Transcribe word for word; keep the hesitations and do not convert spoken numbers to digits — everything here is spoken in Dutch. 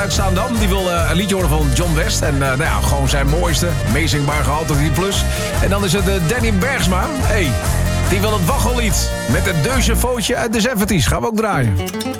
uit Zaandam. Die wil uh, een liedje horen van John West. En uh, nou ja, gewoon zijn mooiste. Meezingbaar gehalte drie plus. En dan is het uh, Danny Bergsma. Hey, die wil het waggellied. Met het Deusje Footje uit de zeventies. Gaan we ook draaien.